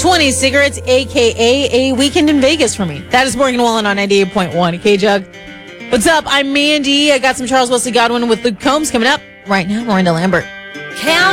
20 cigarettes, a.k.a. a weekend in Vegas for me. That is Morgan Wallen on 98.1. K-Jug. What's up? I'm Mandy. I got some Charles Wesley Godwin with Luke Combs coming up right now. Miranda Lambert.